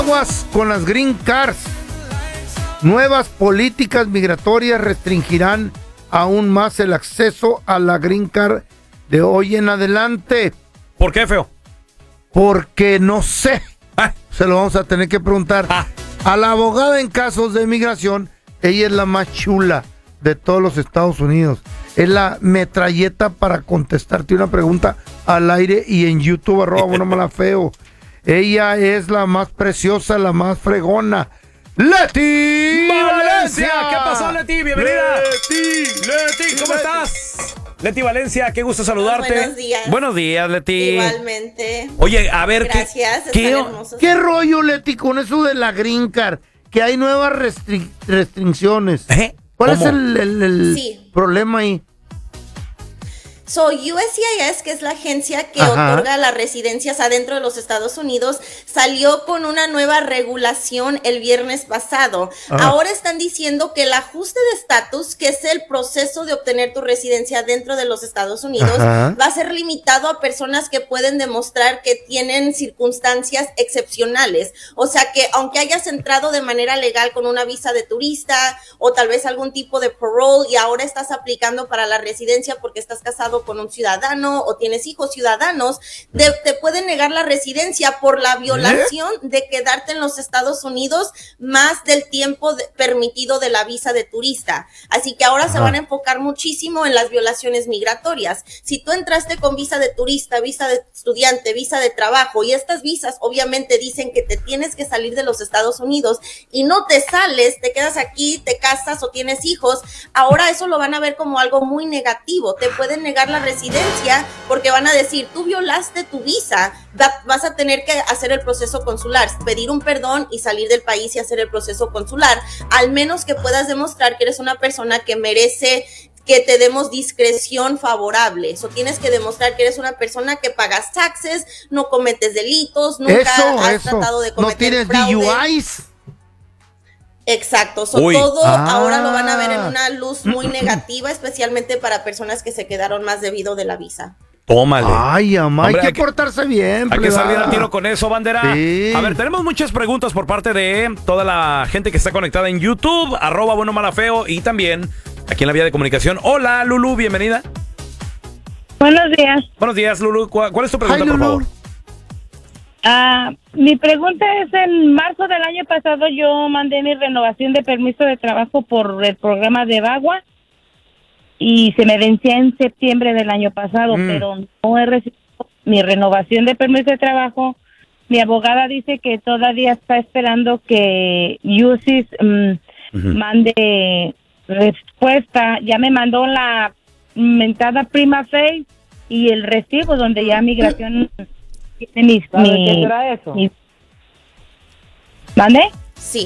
Aguas con las green cards. Nuevas políticas migratorias restringirán aún más el acceso a la green card de hoy en adelante. ¿Por qué, feo? Porque no sé. Se lo vamos a tener que preguntar a la abogada en casos de migración. Ella es la más chula de todos los Estados Unidos. Es la metralleta para contestarte una pregunta al aire y en YouTube, @buenomalafeo. Ella es la más preciosa, la más fregona. ¡Leti Valencia! ¿Qué pasó, Leti? Bienvenida. Leti, ¿cómo estás? Leti Valencia, qué gusto saludarte. Buenos días. Buenos días, Leti. Igualmente. Oye, a ver, gracias, ¿qué rollo, Leti, con eso de la green card? Que hay nuevas restricciones. ¿Cuál es el problema ahí? USCIS, que es la agencia que otorga las residencias adentro de los Estados Unidos, salió con una nueva regulación el viernes pasado. Ahora están diciendo que el ajuste de estatus, que es el proceso de obtener tu residencia dentro de los Estados Unidos, va a ser limitado a personas que pueden demostrar que tienen circunstancias excepcionales. O sea que aunque hayas entrado de manera legal con una visa de turista o tal vez algún tipo de parole y ahora estás aplicando para la residencia porque estás casado con un ciudadano o tienes hijos ciudadanos, te pueden negar la residencia por la violación de quedarte en los Estados Unidos más del tiempo permitido de la visa de turista. Así que ahora se van a enfocar muchísimo en las violaciones migratorias. Si tú entraste con visa de turista, visa de estudiante, visa de trabajo, y estas visas obviamente dicen que te tienes que salir de los Estados Unidos y no te sales, te quedas aquí, te casas o tienes hijos, ahora eso lo van a ver como algo muy negativo. Te pueden negar la residencia porque van a decir, tú violaste tu visa, vas a tener que hacer el proceso consular, pedir un perdón y salir del país y hacer el proceso consular, al menos que puedas demostrar que eres una persona que merece que te demos discreción favorable. Eso tienes que demostrar que eres una persona que pagas taxes, no cometes delitos, nunca has tratado de cometer no tienes fraude. DUIs. Exacto, todo ahora lo van a ver en una luz muy negativa, especialmente para personas que se quedaron más debido de la visa. Tómale. Ay, amá, hay que portarse bien. Hay que salir al tiro con eso, bandera. Sí. A ver, tenemos muchas preguntas por parte de toda la gente que está conectada en YouTube, @buenomalafeo, y también aquí en la vía de comunicación. Hola, Lulu, bienvenida. Buenos días. Buenos días, Lulu. ¿Cuál es tu pregunta, por favor? Mi pregunta es, en marzo del año pasado yo mandé mi renovación de permiso de trabajo por el programa de VAWA y se me vencía en septiembre del año pasado, pero no he recibido mi renovación de permiso de trabajo. Mi abogada dice que todavía está esperando que USIS mande respuesta. Ya me mandó la mentada prima facie y el recibo donde ya migración tiene ¿Qué será eso? ¿Mande? Sí.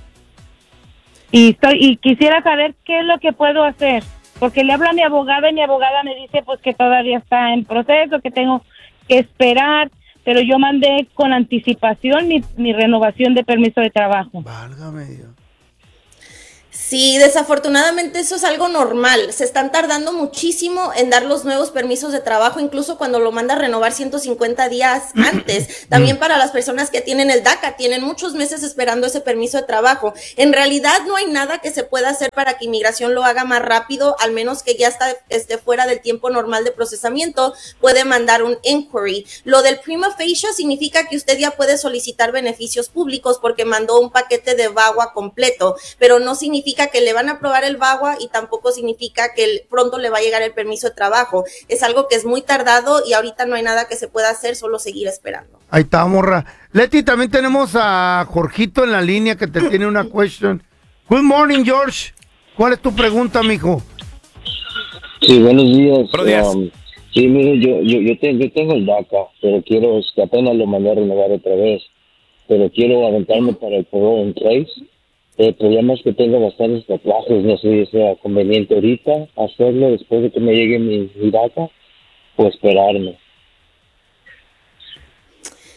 Y quisiera saber qué es lo que puedo hacer, porque le hablo a mi abogada y mi abogada me dice pues que todavía está en proceso, que tengo que esperar, pero yo mandé con anticipación mi renovación de permiso de trabajo. Válgame Dios. Sí, desafortunadamente eso es algo normal. Se están tardando muchísimo en dar los nuevos permisos de trabajo, incluso cuando lo manda a renovar 150 días antes. También para las personas que tienen el DACA, tienen muchos meses esperando ese permiso de trabajo. En realidad no hay nada que se pueda hacer para que inmigración lo haga más rápido, al menos que ya esté fuera del tiempo normal de procesamiento, puede mandar un inquiry. Lo del prima facie significa que usted ya puede solicitar beneficios públicos porque mandó un paquete de VAWA completo, pero no significa que le van a aprobar el VAWA y tampoco significa que pronto le va a llegar el permiso de trabajo. Es algo que es muy tardado y ahorita no hay nada que se pueda hacer, solo seguir esperando. Ahí está, morra. Leti, también tenemos a Jorgito en la línea que te tiene una question. Good morning, George. ¿Cuál es tu pregunta, mijo? Sí, buenos días. Buenos días. Sí, mire, yo tengo el DACA, pero quiero, que apenas lo mandé a renovar otra vez, pero quiero aventarme para el parole in place. El problema es que tengo bastantes tatuajes, no sé si sea conveniente ahorita hacerlo después de que me llegue mi DACA o esperarme.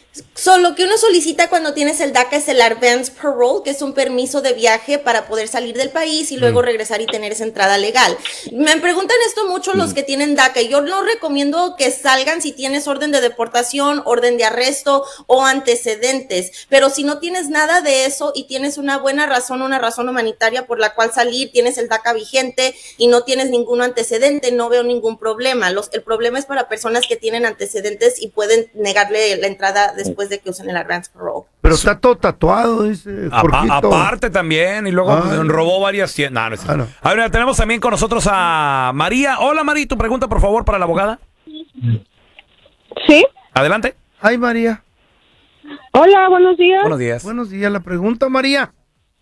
Lo que uno solicita cuando tienes el DACA es el Advance Parole, que es un permiso de viaje para poder salir del país y luego regresar y tener esa entrada legal. Me preguntan esto mucho los que tienen DACA. Yo no recomiendo que salgan si tienes orden de deportación, orden de arresto o antecedentes. Pero si no tienes nada de eso y tienes una buena razón, una razón humanitaria por la cual salir, tienes el DACA vigente y no tienes ningún antecedente, no veo ningún problema. El problema es para personas que tienen antecedentes y pueden negarle la entrada después de que usen el Advance Parole. Pero está todo tatuado, dice Jorgito. Aparte también, y luego robó varias tiendas. No, no es cierto. A ver, tenemos también con nosotros a María. Hola, María, tu pregunta, por favor, para la abogada. Sí. Adelante. Ay, María. Hola, buenos días. Buenos días. Buenos días, la pregunta, María.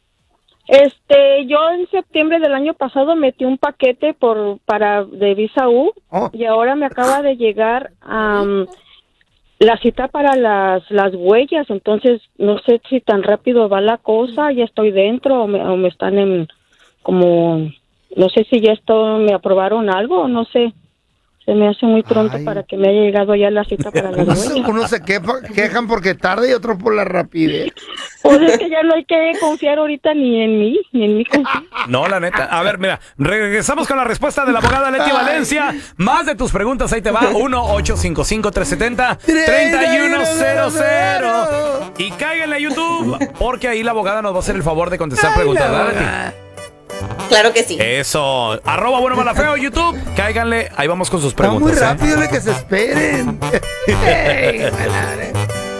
Yo en septiembre del año pasado metí un paquete de visa U y ahora me acaba de llegar la cita para las huellas, entonces no sé si tan rápido va la cosa, ya estoy dentro o me están no sé si ya me aprobaron algo o no sé. Se me hace muy pronto para que me haya llegado ya la cita para las huellas. Unos se quejan porque tarde y otros por la rapidez. Pues es que ya no hay que confiar ahorita ni en mí confío. No, la neta. A ver, mira, regresamos con la respuesta de la abogada Leti Valencia. Más de tus preguntas, ahí te va. 1-855-370-3100. Y cáiganle a YouTube, porque ahí la abogada nos va a hacer el favor de contestar preguntas. ¿Verdad, Claro que sí. Eso. @buenomalafeo YouTube. Cáiganle. Ahí vamos con sus Está preguntas. muy rápido, que se esperen.